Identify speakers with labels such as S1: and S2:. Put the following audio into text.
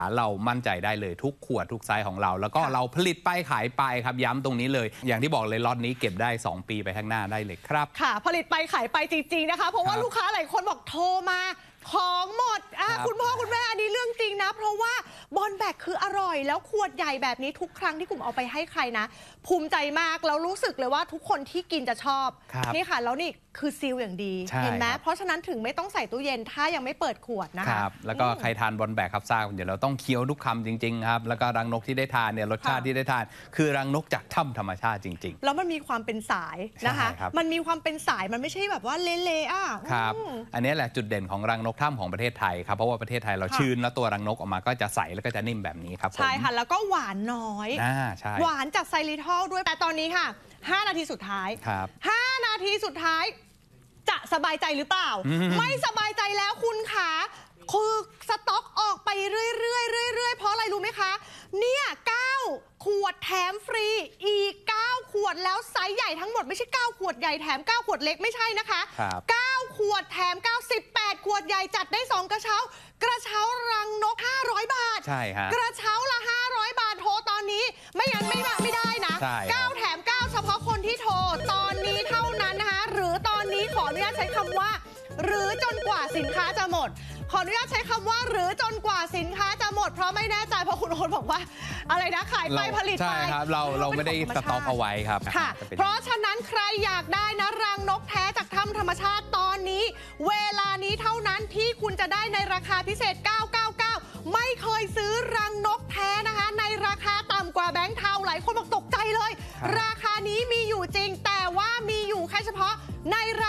S1: เรามั่นใจได้เลยทุกขวดทุกไซส์ของเราแล้วก็เราผลิตไปขายไปครับย้ำตรงนี้เลยอย่างที่บอกเลยล็อตนี้เก็บได้2 ปีไปข้างหน้าได้เลยครับ
S2: ค่ะผลิตไปขายไปจริงๆนะคะเพราะว่าลูกค้าหลายคนบอกโทรมาของหมดคุณพ่อคุณแม่อันนี้เรื่องจริงนะเพราะว่าบอลแบกคืออร่อยแล้วขวดใหญ่แบบนี้ทุกครั้งที่กลุ่มเอาไปให้ใครนะภูมิใจมากแล้วรู้สึกเลยว่าทุกคนที่กินจะชอบนี่ค่ะแล้วนี่คือซีลอย่างดีเห็นไหมเพราะฉะนั้นถึงไม่ต้องใส่ตู้เย็นถ้ายังไม่เปิดขวดนะคะ
S1: ครับแล้วก็ใครทานบอลแบกครับทราบเดี๋ยวเราต้องเคี้ยวทุกคำจริงๆครับแล้วก็รังนกที่ได้ทานเนี่ยรสชาติที่ได้ทานคือรังนกจากถ้ำธรรมชาติจริงๆ
S2: แล้วมันมีความเป็นสายนะคะมันมีความเป็นสายมันไม่ใช่แบบว่าเละๆ
S1: ครับอันนี้แหละจุดเด่นของรังนกถ้ำของประเทศไทยครับเพราะว่าประเทศไทยเราชื้นแล้วตัวรังนกออกมาก็จะใสแล้วก็จะนิ่มแบบนี้ครับ
S2: ใช่ค่ะแล้วก็หวานน้อย
S1: ใช่
S2: หวานจากไซริทอลด้วยแต่ตอนนี้ค่ะ5 นาทีสุดท้าย5 นาทีสุดท้ายจะสบายใจหรือเปล่าไม่สบายใจแล้วคุณขาคือสต็อกออกไปเรื่อยๆเพราะอะไรรู้ไหมคะเนี่ย9 ขวดแถมฟรีอีก9 ขวดแล้วไซส์ใหญ่ทั้งหมดไม่ใช่9 ขวดใหญ่แถม9 ขวดเล็กไม่ใช่นะคะ9 ขวดแถม98 ขวดใหญ่จัดได้2 กระเช้ากระเช้ารังนก500 บาท
S1: ใช่ฮะ
S2: กระเช้าละ500 บาทโทรตอนนี้ไม่งั้นไม่ได้นะ9 แถม 9เฉพาะคนที่โทรตอนนี้เท่านั้นนะคะหรือตอนนี้ขออนุญาตใช้คำว่าหรือจนกว่าสินค้าจะหมดขออนุญาตใช้คำว่าหรือจนกว่าสินค้าจะหมดเพราะไม่แน่ใจเพราะคุณโอ๊ตบอกว่าอะไรนะขายไปผลิตไป
S1: ใช่ครับเราไม่ได้สต็อกเอาไว้ครับ
S2: ค่ะเพราะฉะนั้นใครอยากได้นะรังนกแท้จากถ้ำธรรมชาติตอนนี้เวลานี้เท่านั้นที่คุณจะได้ในราคาพิเศษ999ไม่เคยซื้อรัง